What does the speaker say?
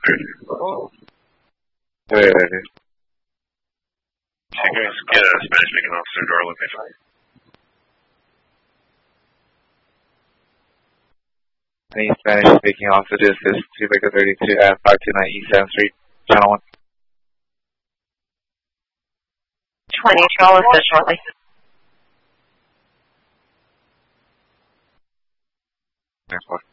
对。 请跟 get a Spanish speaking officer door location. Any Spanish speaking officer to assist to Baker 32 at 529 East 7th Street, Channel 1. 20, I'll assist shortly. Next one.